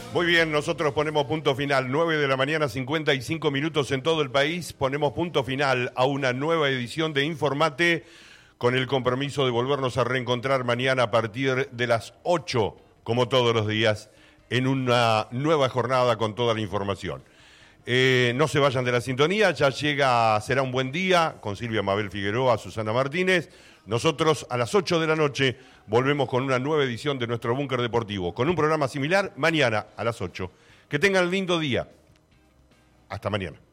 Muy bien, nosotros ponemos punto final, 9 de la mañana, 55 minutos en todo el país. Ponemos punto final a una nueva edición de Informate con el compromiso de volvernos a reencontrar mañana a partir de las 8, como todos los días, en una nueva jornada con toda la información. No se vayan de la sintonía, ya llega Será un buen día con Silvia Mabel Figueroa, Susana Martínez. Nosotros a las 8 de la noche volvemos con una nueva edición de nuestro Búnker Deportivo, con un programa similar mañana a las 8. Que tengan lindo día. Hasta mañana.